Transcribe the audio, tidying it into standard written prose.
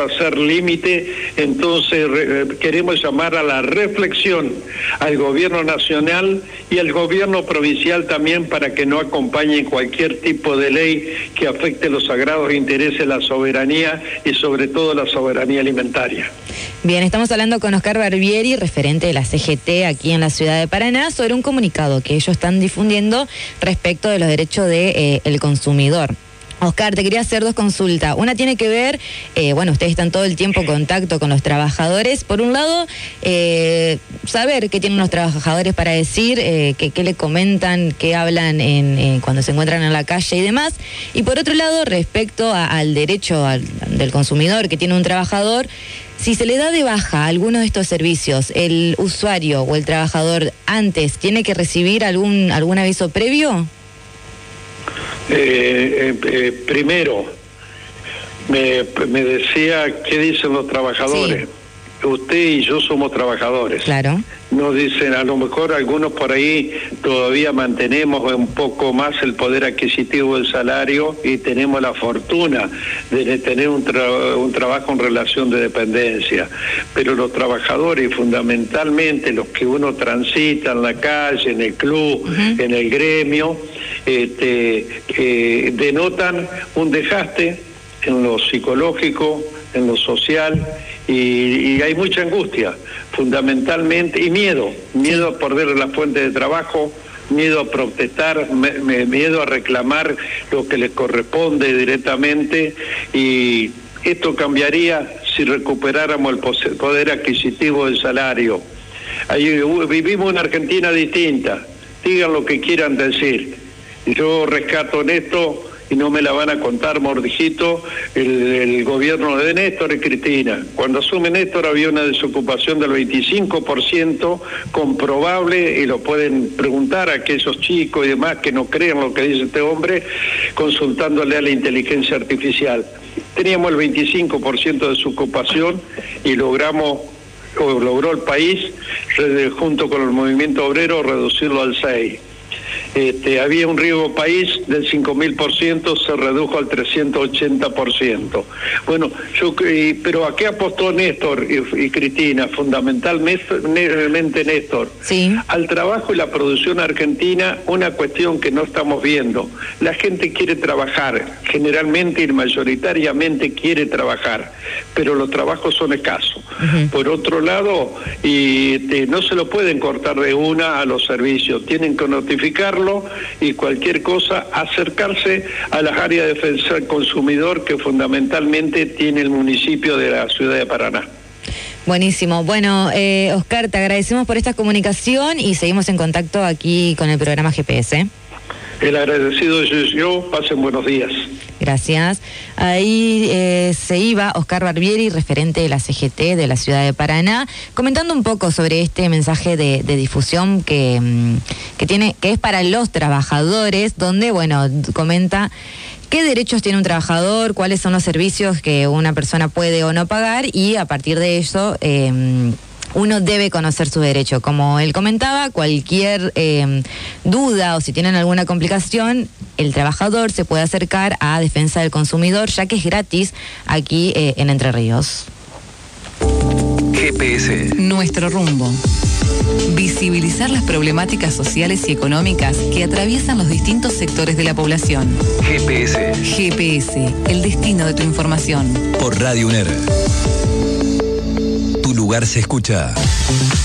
ser límite, entonces queremos llamar a la reflexión al gobierno nacional y al gobierno provincial también, para que no acompañen cualquier tipo de ley que afecte los sagrados intereses de la soberanía y sobre todo la soberanía alimentaria. Bien, estamos hablando con Oscar Barbieri, referente de la CGT aquí en la ciudad de Paraná, sobre un comunicado que ellos están difundiendo respecto de los derechos del consumidor. Oscar, te quería hacer dos consultas. Una tiene que ver, ustedes están todo el tiempo en contacto con los trabajadores. Por un lado, saber qué tienen los trabajadores para decir, qué le comentan, qué hablan cuando se encuentran en la calle y demás. Y por otro lado, respecto al derecho del consumidor que tiene un trabajador, si se le da de baja alguno de estos servicios, el usuario o el trabajador antes, ¿tiene que recibir algún aviso previo? Primero, me decía, ¿qué dicen los trabajadores? Sí. Usted y yo somos trabajadores. Claro. Nos dicen, a lo mejor algunos por ahí todavía mantenemos un poco más el poder adquisitivo del salario y tenemos la fortuna de tener un trabajo en relación de dependencia. Pero los trabajadores, fundamentalmente los que uno transita en la calle, en el club, en el gremio, denotan un desgaste en lo psicológico, en lo social, y hay mucha angustia, fundamentalmente, y miedo a perder la fuente de trabajo, miedo a protestar, miedo a reclamar lo que les corresponde directamente, y esto cambiaría si recuperáramos el poder adquisitivo del salario. Vivimos una Argentina distinta, digan lo que quieran decir. Yo rescato en esto, y no me la van a contar, Mordijito, el gobierno de Néstor y Cristina. Cuando asume Néstor había una desocupación del 25%, comprobable, y lo pueden preguntar a aquellos chicos y demás que no crean lo que dice este hombre, consultándole a la inteligencia artificial. Teníamos el 25% de desocupación y logró el país, junto con el movimiento obrero, reducirlo al 6%. Había un riesgo país del 5.000%, se redujo al 380%. Bueno, pero ¿a qué apostó Néstor y Cristina? Fundamentalmente Néstor. Sí. Al trabajo y la producción argentina, una cuestión que no estamos viendo. La gente quiere trabajar, generalmente y mayoritariamente quiere trabajar, pero los trabajos son escasos. Por otro lado, no se lo pueden cortar de una a los servicios, tienen que notificarlo, y cualquier cosa acercarse a las áreas de defensa del consumidor que fundamentalmente tiene el municipio de la ciudad de Paraná. Buenísimo. Bueno, Oscar, te agradecemos por esta comunicación y seguimos en contacto aquí con el programa GPS. El agradecido soy yo, pasen buenos días. Gracias. Ahí se iba Oscar Barbieri, referente de la CGT de la ciudad de Paraná, comentando un poco sobre este mensaje de difusión que es para los trabajadores, donde, comenta qué derechos tiene un trabajador, cuáles son los servicios que una persona puede o no pagar, y a partir de eso uno debe conocer su derecho. Como él comentaba, cualquier duda o si tienen alguna complicación, el trabajador se puede acercar a Defensa del Consumidor, ya que es gratis aquí en Entre Ríos. GPS. Nuestro rumbo. Visibilizar las problemáticas sociales y económicas que atraviesan los distintos sectores de la población. GPS. GPS, el destino de tu información. Por Radio UNER. Tu lugar se escucha.